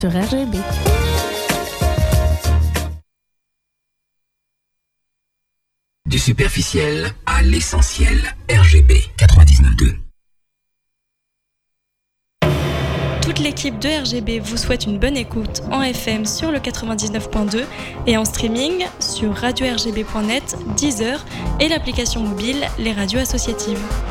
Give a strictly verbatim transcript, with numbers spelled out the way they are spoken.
sur R G B. Du superficiel à l'essentiel. R G B quatre-vingt-dix-neuf deux. Toute l'équipe de R G B vous souhaite une bonne écoute en F M sur le quatre-vingt-dix-neuf point deux et en streaming sur radio r g b point net, Deezer et l'application mobile Les Radios Associatives.